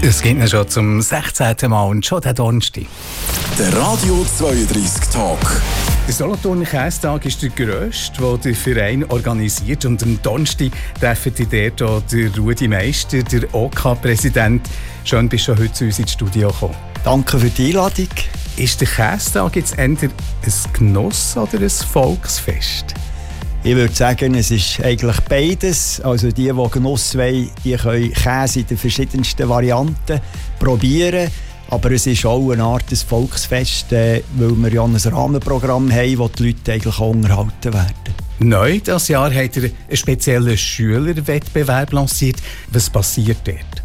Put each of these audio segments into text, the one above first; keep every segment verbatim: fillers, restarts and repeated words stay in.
Es geht ja schon zum sechzehnten Mal und schon der Donnerstag. Der Radio zweiunddreißig Tag. Der Solothurner Käsetag ist der grösste, den der Verein organisiert. Und am Donnerstag treffen die dort auch der Rudi Meister, der O K-Präsident. Schön, bist du heute zu uns ins Studio gekommen. Danke für die Einladung. Ist der Käsetag jetzt entweder ein Genuss oder ein Volksfest? Ich würde sagen, es ist eigentlich beides. Also die, die Genuss wollen, die können Käse in den verschiedensten Varianten probieren. Aber es ist auch eine Art des Volksfest, weil wir ja ein Rahmenprogramm haben, wo die Leute eigentlich auch unterhalten werden. Neu dieses Jahr hat er einen speziellen Schülerwettbewerb lanciert. Was passiert dort?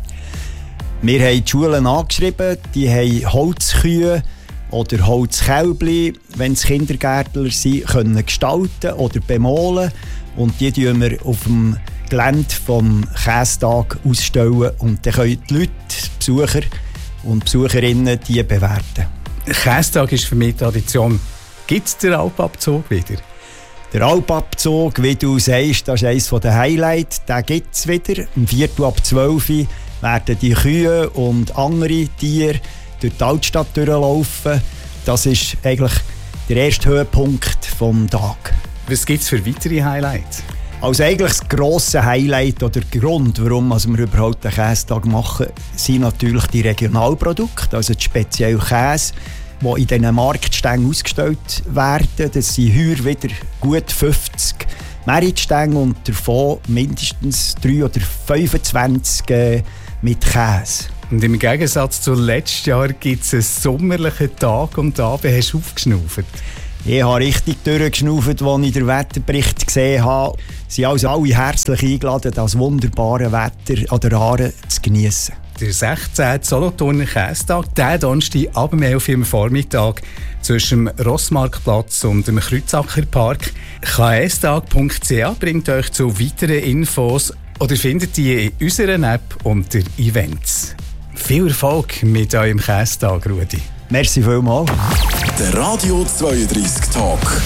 Wir haben die Schulen angeschrieben, die haben Holzkühe oder Holzkälbchen, wenn es Kindergärtler sind, können gestalten oder bemalen. Und die stellen wir auf dem Gelände vom Käsetag ausstellen. Und dann können die Leute, die Besucher und Besucherinnen, die bewerten. Käsetag ist für mich Tradition. Gibt es den Alpabzug wieder? Der Alpabzug, wie du sagst, das ist eines der Highlights. Den gibt es wieder. Um Viertel ab zwölf Uhr werden die Kühe und andere Tiere durch die Altstadt durchlaufen. Das ist eigentlich der erste Höhepunkt des Tages. Was gibt es für weitere Highlights? Also eigentlich das grosse Highlight oder der Grund, warum wir überhaupt einen Käsetag machen, sind natürlich die Regionalprodukte, also die speziellen Käse, die in diesen Marktständen ausgestellt werden. Das sind heuer wieder gut fünfzig Meritstände und davon mindestens drei oder fünfundzwanzig äh, mit Käse. Und im Gegensatz zu letztes Jahr gibt es einen sommerlichen Tag und Abend hast du aufgeschnauft. Ich habe richtig durchgeschnauft, als ich den Wetterbericht gesehen habe. Sie sind also alle herzlich eingeladen, das wunderbare Wetter an der Aare zu geniessen. Der sechzehnte Solothurner Käsetag, der Donnerstag ab um elf Uhr am Vormittag zwischen dem Rossmarktplatz und dem Kreuzackerpark. k s tag punkt c a bringt euch zu weiteren Infos oder findet die in unserer App unter Events. Viel Erfolg mit eurem Käsetag, Rudi. Merci vielmals. Der Radio zweiunddreißig Tag.